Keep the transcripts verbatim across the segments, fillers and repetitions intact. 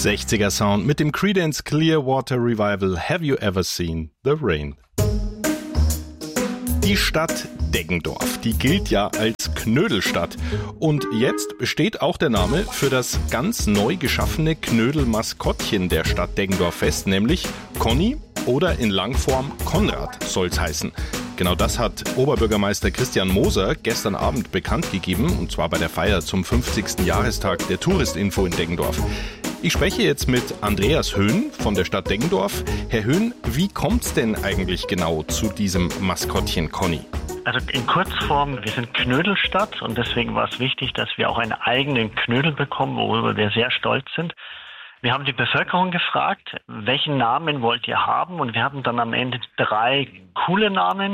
sechziger Sound mit dem Creedence Clearwater Revival Have You Ever Seen the Rain? Die Stadt Deggendorf, die gilt ja als Knödelstadt. Und jetzt steht auch der Name für das ganz neu geschaffene Knödelmaskottchen der Stadt Deggendorf fest, nämlich Conny oder in Langform Konrad soll's heißen. Genau das hat Oberbürgermeister Christian Moser gestern Abend bekannt gegeben, und zwar bei der Feier zum fünfzigsten Jahrestag der Touristinfo in Deggendorf. Ich spreche jetzt mit Andreas Höhn von der Stadt Deggendorf. Herr Höhn, wie kommt's denn eigentlich genau zu diesem Maskottchen Conny? Also in Kurzform, wir sind Knödelstadt und deswegen war es wichtig, dass wir auch einen eigenen Knödel bekommen, worüber wir sehr stolz sind. Wir haben die Bevölkerung gefragt, welchen Namen wollt ihr haben? Und wir haben dann am Ende drei coole Namen.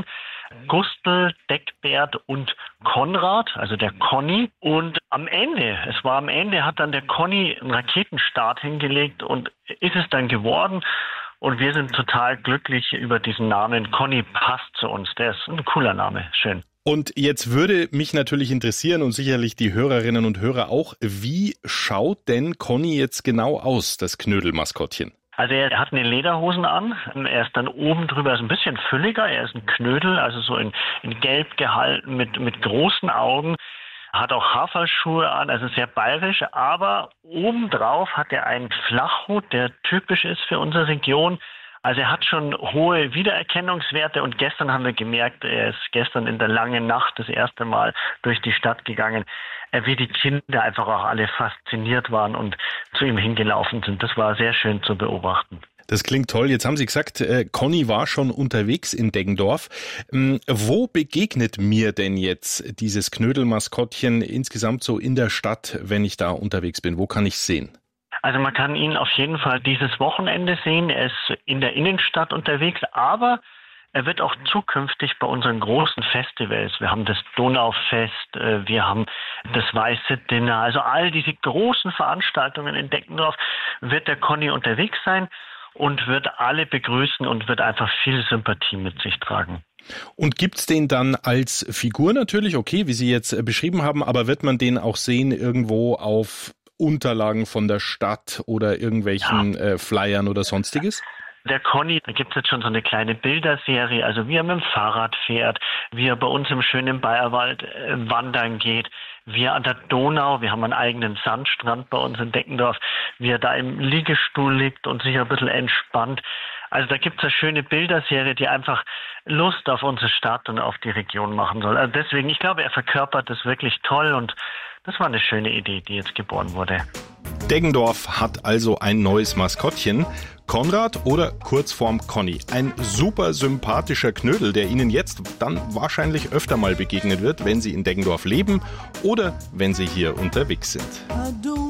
Gustl, Deckbert und Konrad, also der Conny. Und am Ende, es war am Ende, hat dann der Conny einen Raketenstart hingelegt und ist es dann geworden. Und wir sind total glücklich über diesen Namen. Conny passt zu uns. Der ist ein cooler Name. Schön. Und jetzt würde mich natürlich interessieren und sicherlich die Hörerinnen und Hörer auch, wie schaut denn Conny jetzt genau aus, das Knödelmaskottchen? Also er hat eine Lederhosen an, er ist dann oben drüber ist ein bisschen fülliger, er ist ein Knödel, also so in, in Gelb gehalten mit, mit großen Augen, hat auch Haferschuhe an, also sehr bayerisch, aber obendrauf hat er einen Flachhut, der typisch ist für unsere Region. Also er hat schon hohe Wiedererkennungswerte und gestern haben wir gemerkt, er ist gestern in der langen Nacht das erste Mal durch die Stadt gegangen, wie die Kinder einfach auch alle fasziniert waren und zu ihm hingelaufen sind. Das war sehr schön zu beobachten. Das klingt toll. Jetzt haben Sie gesagt, äh, Conny war schon unterwegs in Deggendorf. Ähm, wo begegnet mir denn jetzt dieses Knödelmaskottchen insgesamt so in der Stadt, wenn ich da unterwegs bin? Wo kann ich es sehen? Also man kann ihn auf jeden Fall dieses Wochenende sehen. Er ist in der Innenstadt unterwegs, aber er wird auch zukünftig bei unseren großen Festivals, wir haben das Donaufest, wir haben das Weiße Dinner, also all diese großen Veranstaltungen in Deggendorf, wird der Conny unterwegs sein und wird alle begrüßen und wird einfach viel Sympathie mit sich tragen. Und gibt's den dann als Figur natürlich, okay, wie Sie jetzt beschrieben haben, aber wird man den auch sehen irgendwo auf Unterlagen von der Stadt oder irgendwelchen ja. äh, Flyern oder sonstiges? Der Conny, da gibt es jetzt schon so eine kleine Bilderserie, also wie er mit dem Fahrrad fährt, wie er bei uns im schönen Bayerwald äh, wandern geht, wie er an der Donau, wir haben einen eigenen Sandstrand bei uns in Deggendorf, wie er da im Liegestuhl liegt und sich ein bisschen entspannt. Also da gibt es eine schöne Bilderserie, die einfach Lust auf unsere Stadt und auf die Region machen soll. Also deswegen, ich glaube, er verkörpert das wirklich toll und das war eine schöne Idee, die jetzt geboren wurde. Deggendorf hat also ein neues Maskottchen. Konrad oder Kurzform Conny. Ein super sympathischer Knödel, der Ihnen jetzt dann wahrscheinlich öfter mal begegnen wird, wenn Sie in Deggendorf leben oder wenn Sie hier unterwegs sind.